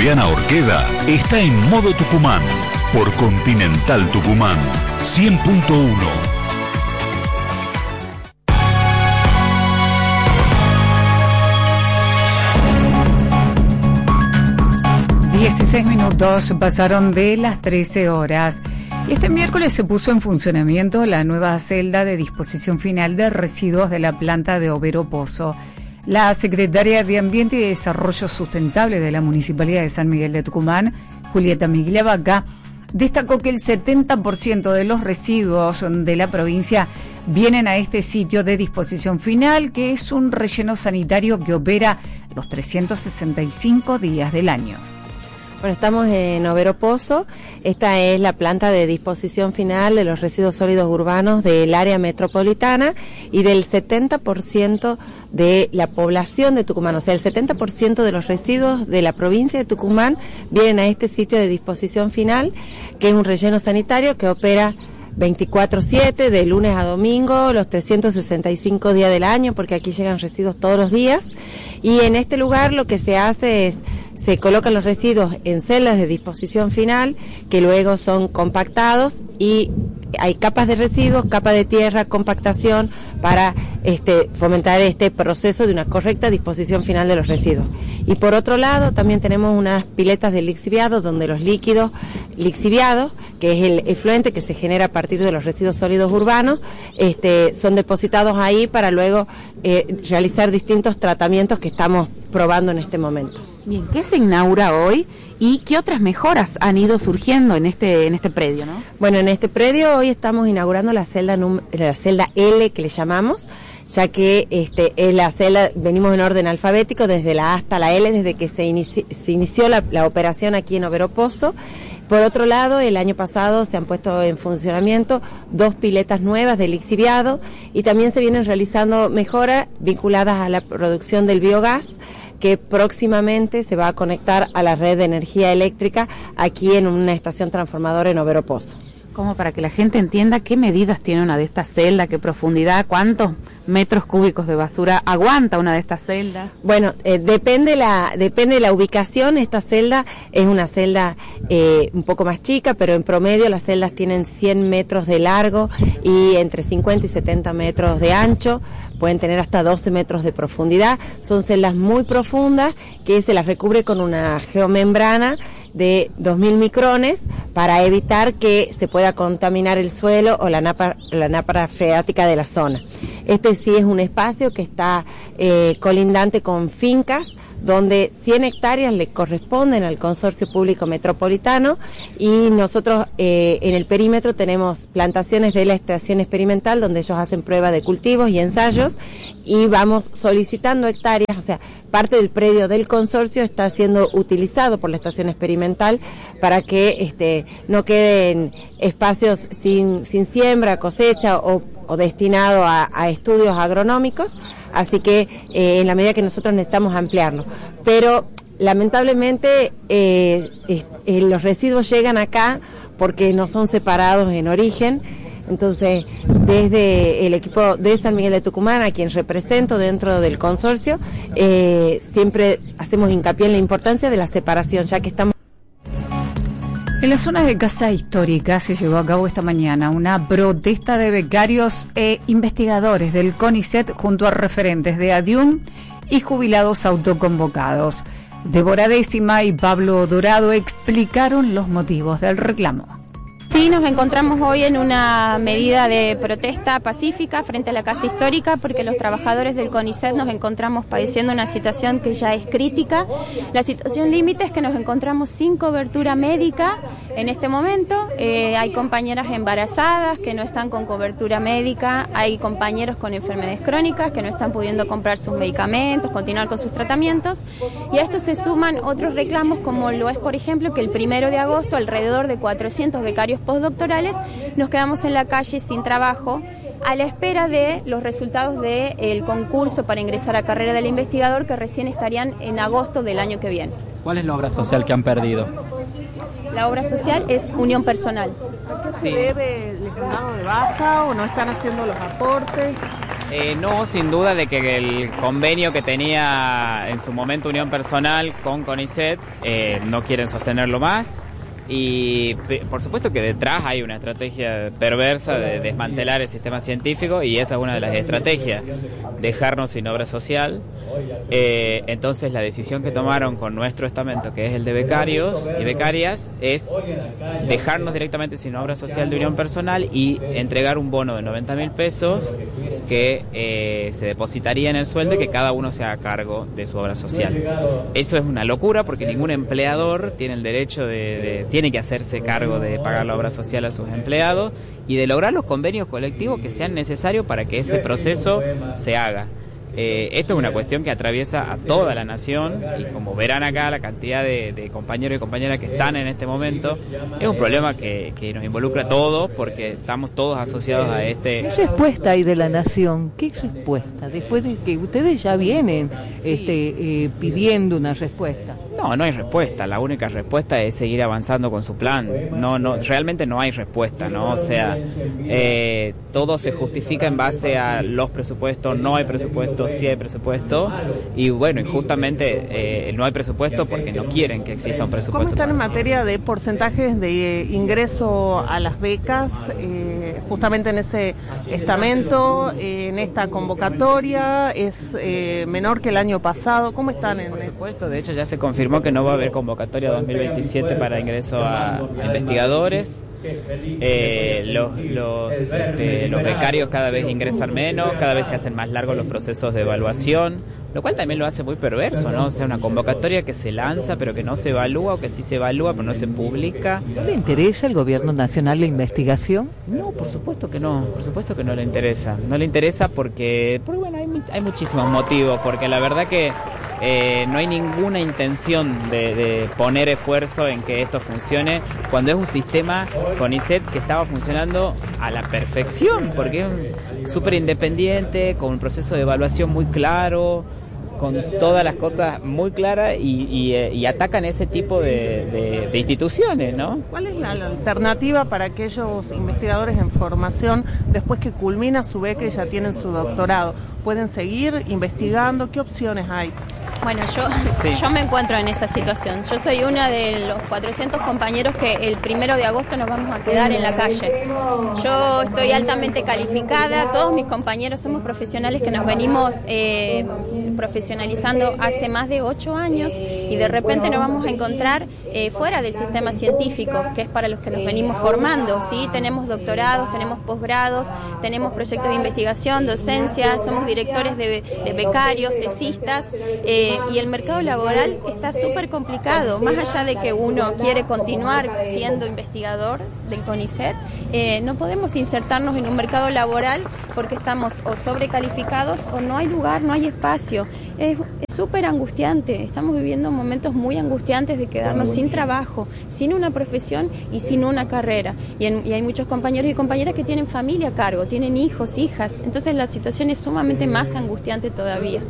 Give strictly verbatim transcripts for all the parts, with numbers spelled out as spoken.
Fabiana Orqueda está en modo Tucumán por Continental Tucumán cien punto uno. dieciséis minutos pasaron de las trece horas. Y este miércoles se puso en funcionamiento la nueva celda de disposición final de residuos de la planta de Overo Pozo. La secretaria de Ambiente y Desarrollo Sustentable de la Municipalidad de San Miguel de Tucumán, Julieta Migliavaca, destacó que el setenta por ciento de los residuos de la provincia vienen a este sitio de disposición final, que es un relleno sanitario que opera los trescientos sesenta y cinco días del año. Bueno, estamos en Overo Pozo. Esta es la planta de disposición final de los residuos sólidos urbanos del área metropolitana y del setenta por ciento de la población de Tucumán. O sea, el setenta por ciento de los residuos de la provincia de Tucumán vienen a este sitio de disposición final, que es un relleno sanitario que opera veinticuatro siete, de lunes a domingo, los trescientos sesenta y cinco días del año, porque aquí llegan residuos todos los días. Y en este lugar lo que se hace es, se colocan los residuos en celdas de disposición final, que luego son compactados y hay capas de residuos, capa de tierra, compactación, para este, fomentar este proceso de una correcta disposición final de los residuos. Y por otro lado, también tenemos unas piletas de lixiviado, donde los líquidos lixiviados, que es el efluente que se genera a partir de los residuos sólidos urbanos, este, son depositados ahí para luego eh, realizar distintos tratamientos que estamos probando en este momento. Bien, ¿qué se inaugura hoy y qué otras mejoras han ido surgiendo en este en este predio, no? Bueno, en este predio hoy estamos inaugurando la celda num- la celda L, que le llamamos, ya que este es la celda, venimos en orden alfabético desde la A hasta la L, desde que se, inici- se inició la, la operación aquí en Overo Pozo. Por otro lado, el año pasado se han puesto en funcionamiento dos piletas nuevas de lixiviado y también se vienen realizando mejoras vinculadas a la producción del biogás, que próximamente se va a conectar a la red de energía eléctrica aquí en una estación transformadora en Overo Pozo. Como para que la gente entienda qué medidas tiene una de estas celdas, qué profundidad, cuántos metros cúbicos de basura aguanta una de estas celdas. Bueno, eh, depende la depende de la ubicación. Esta celda es una celda eh, un poco más chica, pero en promedio las celdas tienen cien metros de largo y entre cincuenta y setenta metros de ancho. Pueden tener hasta doce metros de profundidad. Son celdas muy profundas que se las recubre con una geomembrana de dos mil micrones para evitar que se pueda contaminar el suelo o la napa, la napa freática de la zona. Este sí es un espacio que está eh, colindante con fincas, donde cien hectáreas le corresponden al Consorcio Público Metropolitano y nosotros eh, en el perímetro tenemos plantaciones de la estación experimental, donde ellos hacen prueba de cultivos y ensayos, y vamos solicitando hectáreas. O sea, parte del predio del consorcio está siendo utilizado por la estación experimental para que este no queden espacios sin, sin siembra, cosecha o o destinado a, a estudios agronómicos, así que eh, en la medida que nosotros necesitamos ampliarlo. Pero lamentablemente eh, eh, los residuos llegan acá porque no son separados en origen. Entonces, desde el equipo de San Miguel de Tucumán, a quien represento dentro del consorcio, eh, siempre hacemos hincapié en la importancia de la separación, ya que estamos... En la zona de Casa Histórica se llevó a cabo esta mañana una protesta de becarios e investigadores del CONICET junto a referentes de ADIUM y jubilados autoconvocados. Débora Décima y Pablo Dorado explicaron los motivos del reclamo. Sí, nos encontramos hoy en una medida de protesta pacífica frente a la Casa Histórica porque los trabajadores del CONICET nos encontramos padeciendo una situación que ya es crítica. La situación límite es que nos encontramos sin cobertura médica en este momento. Eh, hay compañeras embarazadas que no están con cobertura médica, hay compañeros con enfermedades crónicas que no están pudiendo comprar sus medicamentos, continuar con sus tratamientos, y a esto se suman otros reclamos, como lo es, por ejemplo, que el primero de agosto alrededor de cuatrocientos becarios postdoctorales nos quedamos en la calle sin trabajo a la espera de los resultados del concurso para ingresar a carrera del investigador, que recién estarían en agosto del año que viene. ¿Cuál es la obra social que han perdido? La obra social es unión personal. ¿A qué se debe? ¿Les han dado de baja o no están haciendo los aportes? Eh, no, sin duda de que el convenio que tenía en su momento Unión Personal con CONICET eh, no quieren sostenerlo más. Y por supuesto que detrás hay una estrategia perversa de desmantelar el sistema científico, y esa es una de las estrategias, dejarnos sin obra social. Eh, entonces la decisión que tomaron con nuestro estamento, que es el de becarios y becarias, es dejarnos directamente sin obra social de Unión Personal y entregar un bono de noventa mil pesos que eh, se depositaría en el sueldo y que cada uno se haga cargo de su obra social. Eso es una locura, porque ningún empleador tiene el derecho de, de tiene que hacerse cargo de pagar la obra social a sus empleados y de lograr los convenios colectivos que sean necesarios para que ese proceso se haga. Eh, esto es una cuestión que atraviesa a toda la nación, y como verán acá la cantidad de, de compañeros y compañeras que están en este momento, es un problema que, que nos involucra a todos, porque estamos todos asociados a este... ¿Qué respuesta hay de la nación? ¿Qué respuesta? Después de que ustedes ya vienen este, eh, pidiendo una respuesta. No, no hay respuesta. La única respuesta es seguir avanzando con su plan. No, no, realmente no hay respuesta, ¿no? O sea, eh, todo se justifica en base a los presupuestos. No hay presupuesto, sí hay presupuesto. Y bueno, y justamente eh, no hay presupuesto porque no quieren que exista un presupuesto. ¿Cómo están en materia de porcentajes de ingreso a las becas, eh, justamente en ese estamento, eh, en esta convocatoria? ¿Es eh, menor que el año pasado? ¿Cómo están en Por supuesto, de hecho ya se confirmó que no va a haber convocatoria dos mil veintisiete para ingreso a investigadores. Eh, los, los, este, los becarios cada vez ingresan menos, cada vez se hacen más largos los procesos de evaluación, lo cual también lo hace muy perverso, ¿no? O sea, una convocatoria que se lanza pero que no se evalúa, o que sí se evalúa pero no se publica. ¿No le interesa al gobierno nacional la investigación? No, por supuesto que no, por supuesto que no le interesa. No le interesa porque, porque bueno, hay, hay muchísimos motivos, porque la verdad que Eh, no hay ninguna intención de, de poner esfuerzo en que esto funcione, cuando es un sistema CONICET que estaba funcionando a la perfección, porque es súper independiente, con un proceso de evaluación muy claro, con todas las cosas muy claras, y, y, y atacan ese tipo de, de, de instituciones, ¿no? ¿Cuál es la, la alternativa para aquellos investigadores en formación después que culmina su beca y ya tienen su doctorado? ¿Pueden seguir investigando? ¿Qué opciones hay? Bueno, yo, sí. yo me encuentro en esa situación. Yo soy una de los cuatrocientos compañeros que el primero de agosto nos vamos a quedar en la calle. Yo estoy altamente calificada, todos mis compañeros somos profesionales que nos venimos eh, profesionalizando hace más de ocho años, y de repente nos vamos a encontrar eh, fuera del sistema científico, que es para los que nos venimos formando, ¿sí? Tenemos doctorados, tenemos posgrados, tenemos proyectos de investigación, docencia, somos directores de, de becarios, tesistas, eh, y el mercado laboral está súper complicado. Más allá de que uno quiere continuar siendo investigador del CONICET, eh, no podemos insertarnos en un mercado laboral porque estamos o sobrecalificados o no hay lugar, no hay espacio. Es súper angustiante, estamos viviendo momentos muy angustiantes de quedarnos sin trabajo, sin una profesión y sin una carrera. Y, en, y hay muchos compañeros y compañeras que tienen familia a cargo, tienen hijos, hijas, entonces la situación es sumamente más angustiante todavía.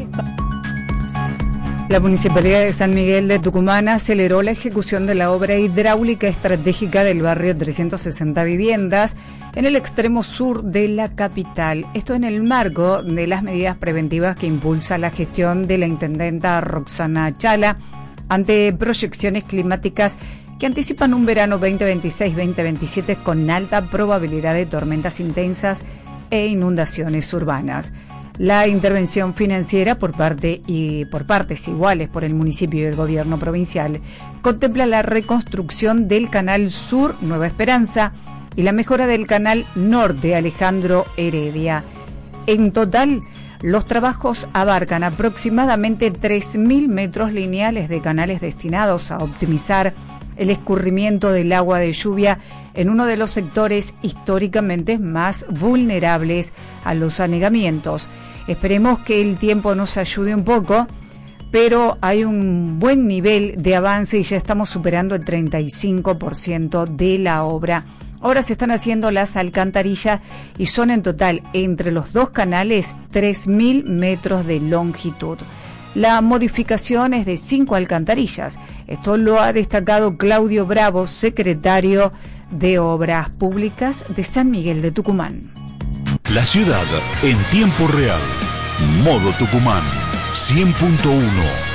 La Municipalidad de San Miguel de Tucumán aceleró la ejecución de la obra hidráulica estratégica del barrio trescientas sesenta Viviendas en el extremo sur de la capital. Esto en el marco de las medidas preventivas que impulsa la gestión de la intendenta Roxana Chala ante proyecciones climáticas que anticipan un verano veinte veintiséis veinte veintisiete con alta probabilidad de tormentas intensas e inundaciones urbanas. La intervención financiera por parte y por partes iguales por el municipio y el gobierno provincial contempla la reconstrucción del canal Sur Nueva Esperanza y la mejora del canal Norte Alejandro Heredia. En total, los trabajos abarcan aproximadamente tres mil metros lineales de canales destinados a optimizar el escurrimiento del agua de lluvia en uno de los sectores históricamente más vulnerables a los anegamientos. Esperemos que el tiempo nos ayude un poco, pero hay un buen nivel de avance y ya estamos superando el treinta y cinco por ciento de la obra. Ahora se están haciendo las alcantarillas y son en total entre los dos canales tres mil metros de longitud. La modificación es de cinco alcantarillas. Esto lo ha destacado Claudio Bravo, secretario de Obras Públicas de San Miguel de Tucumán. La ciudad en tiempo real. Modo Tucumán cien punto uno.